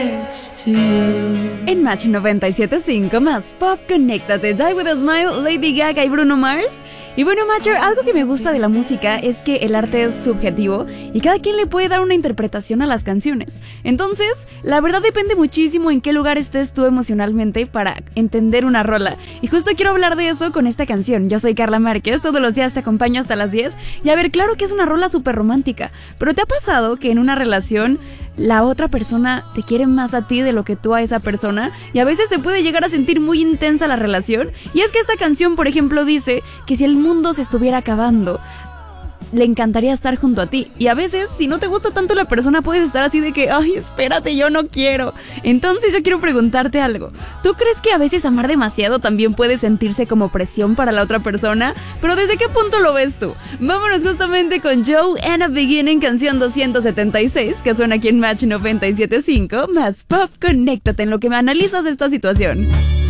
En Match 97.5 más Pop, conéctate, Die With A Smile, Lady Gaga y Bruno Mars. Y bueno, Matcher, algo que me gusta de la música es que el arte es subjetivo y cada quien le puede dar una interpretación a las canciones. Entonces, la verdad depende muchísimo en qué lugar estés tú emocionalmente para entender una rola. Y justo quiero hablar de eso con esta canción. Yo soy Carla Márquez, todos los días te acompaño hasta las 10. Y a ver, claro que es una rola súper romántica, pero ¿te ha pasado que en una relación la otra persona te quiere más a ti de lo que tú a esa persona? Y a veces se puede llegar a sentir muy intensa la relación. Y es que esta canción, por ejemplo, dice que si el mundo se estuviera acabando, le encantaría estar junto a ti. Y a veces, si no te gusta tanto la persona, puedes estar así de que, ay, espérate, yo no quiero. Entonces yo quiero preguntarte algo. ¿Tú crees que a veces amar demasiado también puede sentirse como presión para la otra persona? Pero ¿desde qué punto lo ves tú? Vámonos justamente con Joe and a Beginning, canción 276, que suena aquí en Match 97.5, más Pop, conéctate en lo que me analizas de esta situación.